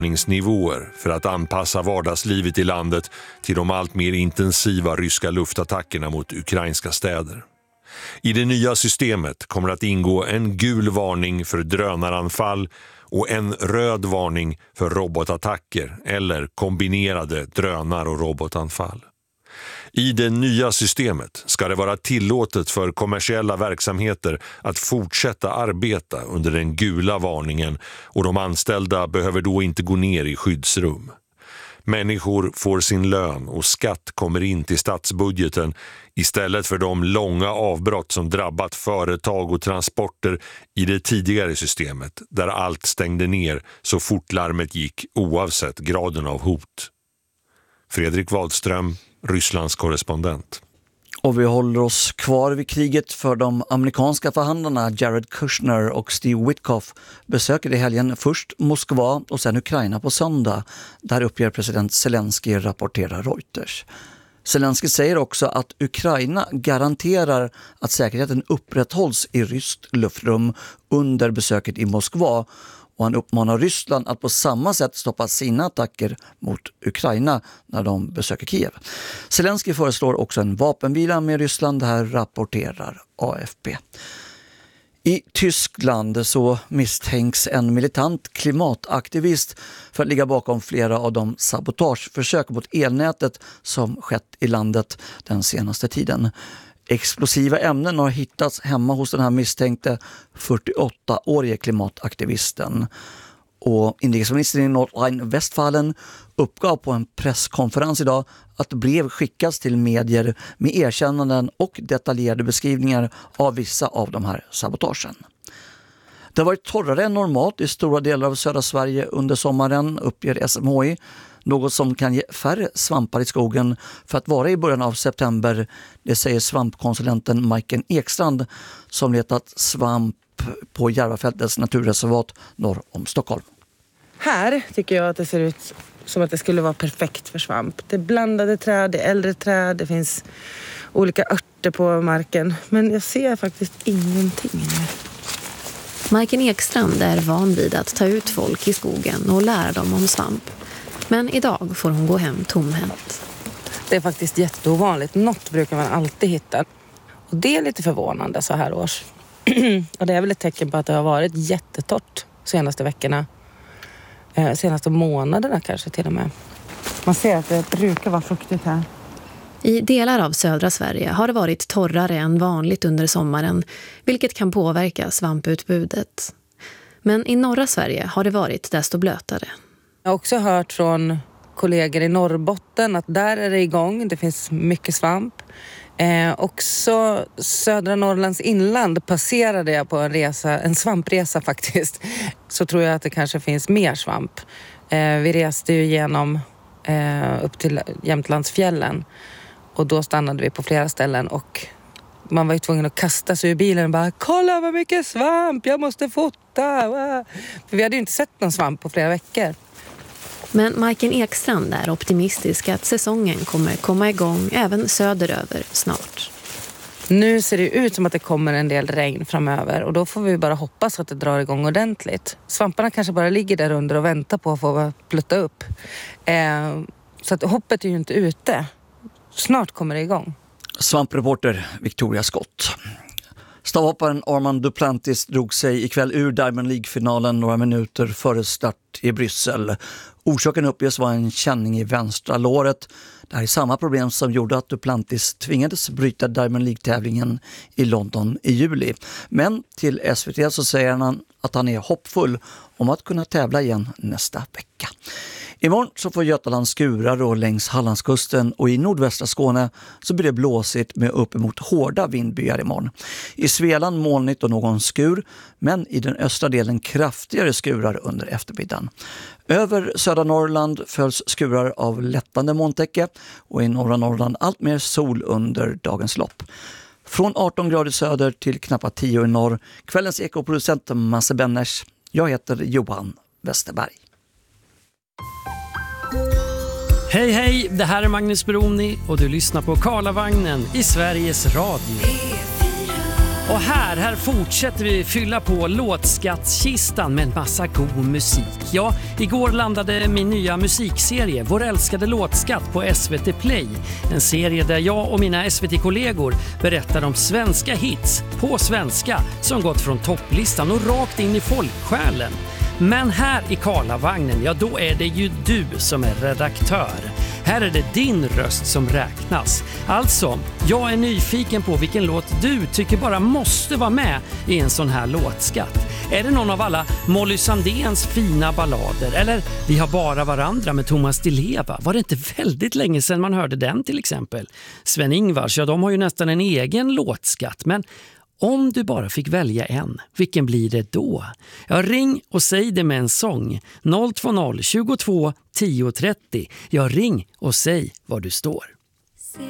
för att anpassa vardagslivet i landet till de allt mer intensiva ryska luftattackerna mot ukrainska städer. I det nya systemet kommer att ingå en gul varning för drönaranfall och en röd varning för robotattacker eller kombinerade drönar- och robotanfall. I det nya systemet ska det vara tillåtet för kommersiella verksamheter att fortsätta arbeta under den gula varningen och de anställda behöver då inte gå ner i skyddsrum. Människor får sin lön och skatt kommer in till statsbudgeten istället för de långa avbrott som drabbat företag och transporter i det tidigare systemet där allt stängde ner så fort larmet gick oavsett graden av hot. Fredrik Wadström, Rysslands korrespondent. Och vi håller oss kvar vid kriget för de amerikanska förhandlarna Jared Kushner och Steve Witkoff besöker i helgen först Moskva och sen Ukraina på söndag. Där uppger president Zelensky, rapporterar Reuters. Zelensky säger också att Ukraina garanterar att säkerheten upprätthålls i ryskt luftrum under besöket i Moskva. Och han uppmanar Ryssland att på samma sätt stoppa sina attacker mot Ukraina när de besöker Kiev. Zelensky föreslår också en vapenvila med Ryssland, det här rapporterar AFP. I Tyskland så misstänks en militant klimataktivist för att ligga bakom flera av de sabotageförsök mot elnätet som skett i landet den senaste tiden. Explosiva ämnen har hittats hemma hos den här misstänkte 48-årige klimataktivisten. Och inrikesministern i Nordrhein-Westfalen uppgav på en presskonferens idag att brev skickas till medier med erkännanden och detaljerade beskrivningar av vissa av de här sabotagen. Det har varit torrare än normalt i stora delar av södra Sverige under sommaren, uppger SMHI. Något som kan ge färre svampar i skogen för att vara i början av september. Det säger svampkonsulenten Majken Ekstrand som letat svamp på Järvafältets naturreservat norr om Stockholm. Här tycker jag att det ser ut som att det skulle vara perfekt för svamp. Det är blandade träd, det är äldre träd, det finns olika örter på marken. Men jag ser faktiskt ingenting här. Majken Ekstrand är van vid att ta ut folk i skogen och lära dem om svamp. Men idag får hon gå hem tomhänt. Det är faktiskt jätteovanligt. Något brukar man alltid hitta. Och det är lite förvånande så här års. Och det är väl ett tecken på att det har varit jättetorrt senaste veckorna. Senaste månaderna kanske till och med. Man ser att det brukar vara fuktigt här. I delar av södra Sverige har det varit torrare än vanligt under sommaren, vilket kan påverka svamputbudet. Men i norra Sverige har det varit desto blötare. Jag har också hört från kollegor i Norrbotten att där är det igång. Det finns mycket svamp. Också södra Norrlands inland passerade jag på en svampresa faktiskt. Så tror jag att det kanske finns mer svamp. Vi reste ju igenom upp till Jämtlandsfjällen. Och då stannade vi på flera ställen och man var ju tvungen att kasta sig ur bilen och bara kolla vad mycket svamp, jag måste fota. För vi hade ju inte sett någon svamp på flera veckor. Men Majken Ekstrand är optimistisk att säsongen kommer komma igång även söderöver snart. Nu ser det ut som att det kommer en del regn framöver och då får vi bara hoppas att det drar igång ordentligt. Svamparna kanske bara ligger där under och väntar på att få plutta upp. Så att hoppet är ju inte ute. Snart kommer det igång. Svampreporter Victoria Scott. Stavhopparen Armand Duplantis drog sig ikväll ur Diamond League-finalen några minuter före start i Bryssel. Orsaken uppges vara en känning i vänstra låret. Det här är samma problem som gjorde att Duplantis tvingades bryta Diamond League-tävlingen i London i juli. Men till SVT så säger han att han är hoppfull om att kunna tävla igen nästa vecka. Imorgon så får Götaland skurar och längs Hallandskusten och i nordvästra Skåne så blir det blåsigt med uppemot hårda vindbyar imorgon. I Svealand molnigt och någon skur, men i den östra delen kraftigare skurar under eftermiddagen. Över södra Norrland följs skurar av lättande molntäcke och i norra Norrland allt mer sol under dagens lopp. Från 18 grader söder till knappt 10 i norr. Kvällens ekoproducent Masse Benners. Jag heter Johan Westerberg. Hej hej, det här är Magnus Broni och du lyssnar på Karlavagnen i Sveriges Radio. Och här fortsätter vi fylla på låtskattskistan med en massa god musik. Ja, igår landade min nya musikserie Vår älskade låtskatt på SVT Play. En serie där jag och mina SVT-kollegor berättar om svenska hits på svenska som gått från topplistan och rakt in i folksjälen. Men här i Karlavagnen, ja då är det ju du som är redaktör. Här är det din röst som räknas. Alltså, jag är nyfiken på vilken låt du tycker bara måste vara med i en sån här låtskatt. Är det någon av alla Molly Sandéns fina ballader? Eller Vi har bara varandra med Thomas Di Leva? Var det inte väldigt länge sedan man hörde den till exempel? Sven-Ingvars, ja de har ju nästan en egen låtskatt, men om du bara fick välja en, vilken blir det då? Ja, ring och säg det med en sång. 020 22 10 30. Ja, ring och säg var du står.